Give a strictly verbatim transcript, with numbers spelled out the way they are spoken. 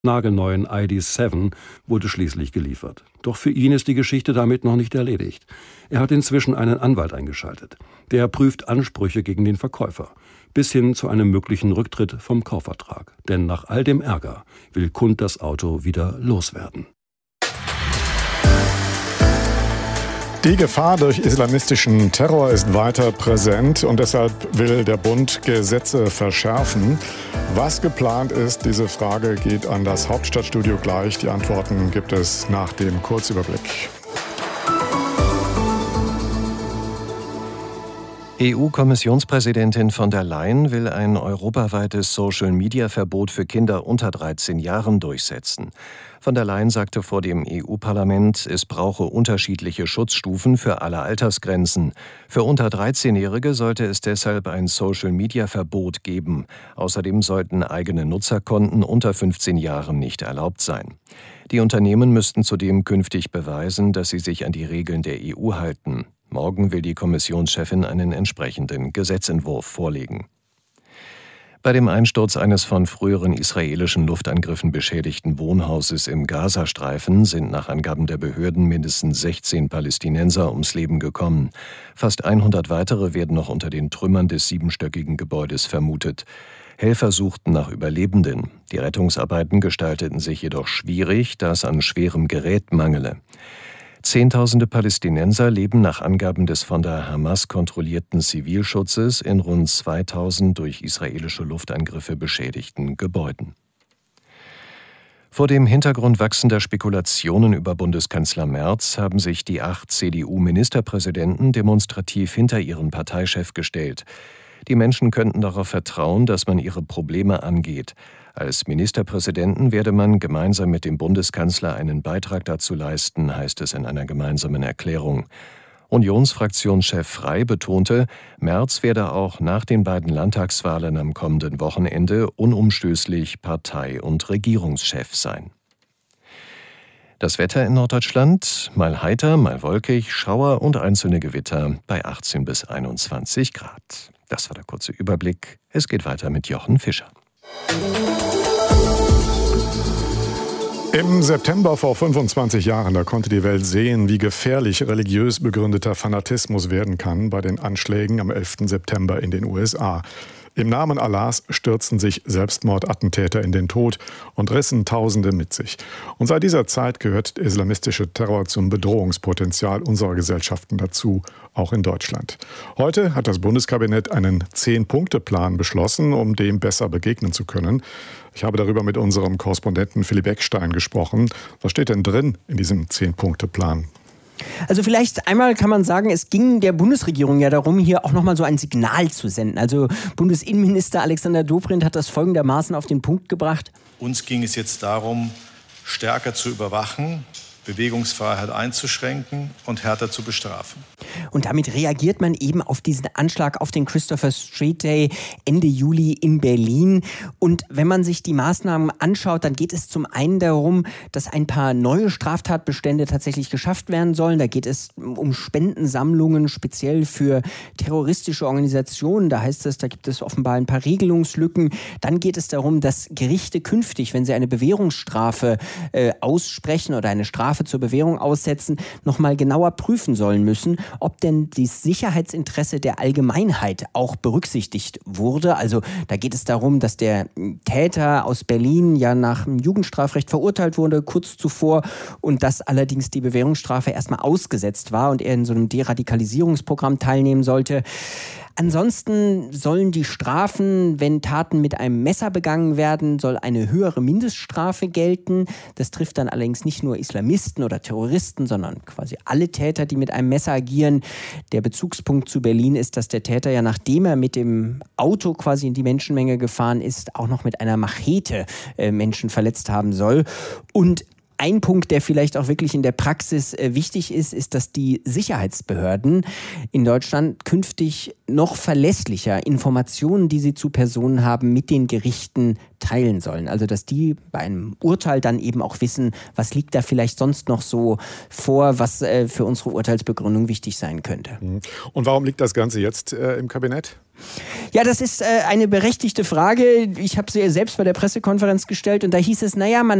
nagelneuen I D sieben wurde schließlich geliefert. Doch für ihn ist die Geschichte damit noch nicht erledigt. Er hat inzwischen einen Anwalt eingeschaltet. Der prüft Ansprüche gegen den Verkäufer, bis hin zu einem möglichen Rücktritt vom Kaufvertrag. Denn nach all dem Ärger will Kund das Auto wieder loswerden. Die Gefahr durch islamistischen Terror ist weiter präsent und deshalb will der Bund Gesetze verschärfen. Was geplant ist, diese Frage geht an das Hauptstadtstudio gleich. Die Antworten gibt es nach dem Kurzüberblick. E U-Kommissionspräsidentin von der Leyen will ein europaweites Social-Media-Verbot für Kinder unter dreizehn Jahren durchsetzen. Von der Leyen sagte vor dem E U-Parlament, es brauche unterschiedliche Schutzstufen für alle Altersgrenzen. Für unter dreizehnjährige sollte es deshalb ein Social-Media-Verbot geben. Außerdem sollten eigene Nutzerkonten unter fünfzehn Jahren nicht erlaubt sein. Die Unternehmen müssten zudem künftig beweisen, dass sie sich an die Regeln der E U halten. Morgen will die Kommissionschefin einen entsprechenden Gesetzentwurf vorlegen. Bei dem Einsturz eines von früheren israelischen Luftangriffen beschädigten Wohnhauses im Gazastreifen sind nach Angaben der Behörden mindestens sechzehn Palästinenser ums Leben gekommen. Fast hundert weitere werden noch unter den Trümmern des siebenstöckigen Gebäudes vermutet. Helfer suchten nach Überlebenden. Die Rettungsarbeiten gestalteten sich jedoch schwierig, da es an schwerem Gerät mangele. Zehntausende Palästinenser leben nach Angaben des von der Hamas kontrollierten Zivilschutzes in rund zweitausend durch israelische Luftangriffe beschädigten Gebäuden. Vor dem Hintergrund wachsender Spekulationen über Bundeskanzler Merz haben sich die acht C D U-Ministerpräsidenten demonstrativ hinter ihren Parteichef gestellt. Die Menschen könnten darauf vertrauen, dass man ihre Probleme angeht. Als Ministerpräsidenten werde man gemeinsam mit dem Bundeskanzler einen Beitrag dazu leisten, heißt es in einer gemeinsamen Erklärung. Unionsfraktionschef Frey betonte, Merz werde auch nach den beiden Landtagswahlen am kommenden Wochenende unumstößlich Partei- und Regierungschef sein. Das Wetter in Norddeutschland, mal heiter, mal wolkig, Schauer und einzelne Gewitter bei achtzehn bis einundzwanzig Grad. Das war der kurze Überblick. Es geht weiter mit Jochen Fischer. Im September vor fünfundzwanzig Jahren, da konnte die Welt sehen, wie gefährlich religiös begründeter Fanatismus werden kann bei den Anschlägen am elften September in den U S A. Im Namen Allahs stürzten sich Selbstmordattentäter in den Tod und rissen Tausende mit sich. Und seit dieser Zeit gehört der islamistische Terror zum Bedrohungspotenzial unserer Gesellschaften dazu, auch in Deutschland. Heute hat das Bundeskabinett einen Zehn-Punkte-Plan beschlossen, um dem besser begegnen zu können. Ich habe darüber mit unserem Korrespondenten Philipp Eckstein gesprochen. Was steht denn drin in diesem Zehn-Punkte-Plan? Also vielleicht einmal kann man sagen, es ging der Bundesregierung ja darum, hier auch nochmal so ein Signal zu senden. Also Bundesinnenminister Alexander Dobrindt hat das folgendermaßen auf den Punkt gebracht. Uns ging es jetzt darum, stärker zu überwachen, Bewegungsfreiheit einzuschränken und härter zu bestrafen. Und damit reagiert man eben auf diesen Anschlag auf den Christopher Street Day Ende Juli in Berlin. Und wenn man sich die Maßnahmen anschaut, dann geht es zum einen darum, dass ein paar neue Straftatbestände tatsächlich geschafft werden sollen. Da geht es um Spendensammlungen, speziell für terroristische Organisationen. Da heißt es, da gibt es offenbar ein paar Regelungslücken. Dann geht es darum, dass Gerichte künftig, wenn sie eine Bewährungsstrafe äh, aussprechen oder eine Strafe zur Bewährung aussetzen, nochmal genauer prüfen sollen müssen, ob denn das Sicherheitsinteresse der Allgemeinheit auch berücksichtigt wurde. Also da geht es darum, dass der Täter aus Berlin ja nach dem Jugendstrafrecht verurteilt wurde, kurz zuvor, und dass allerdings die Bewährungsstrafe erstmal ausgesetzt war und er in so einem Deradikalisierungsprogramm teilnehmen sollte. Ansonsten sollen die Strafen, wenn Taten mit einem Messer begangen werden, soll eine höhere Mindeststrafe gelten. Das trifft dann allerdings nicht nur Islamisten oder Terroristen, sondern quasi alle Täter, die mit einem Messer agieren. Der Bezugspunkt zu Berlin ist, dass der Täter ja, nachdem er mit dem Auto quasi in die Menschenmenge gefahren ist, auch noch mit einer Machete äh, Menschen verletzt haben soll. Und ein Punkt, der vielleicht auch wirklich in der Praxis äh, wichtig ist, ist, dass die Sicherheitsbehörden in Deutschland künftig noch verlässlicher Informationen, die sie zu Personen haben, mit den Gerichten teilen sollen. Also dass die bei einem Urteil dann eben auch wissen, was liegt da vielleicht sonst noch so vor, was äh, für unsere Urteilsbegründung wichtig sein könnte. Und warum liegt das Ganze jetzt äh, im Kabinett? Ja, das ist äh, eine berechtigte Frage. Ich habe sie selbst bei der Pressekonferenz gestellt und da hieß es, naja, man